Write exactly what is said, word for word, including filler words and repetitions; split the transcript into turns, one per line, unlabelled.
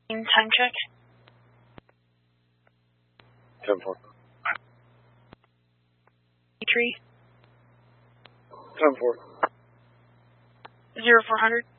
Time check.
ten four.
Tree.
ten four.
Zero four hundred.